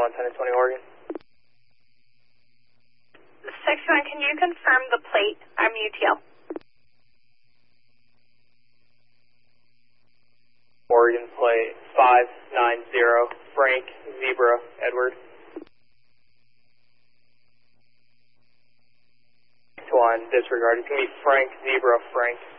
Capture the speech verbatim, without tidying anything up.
one, ten twenty Oregon. sixty-one, can you confirm the plate? I'm U T L. Oregon plate five nine zero, Frank Zebra Edward. One disregarded. It's going to be Frank Zebra Frank.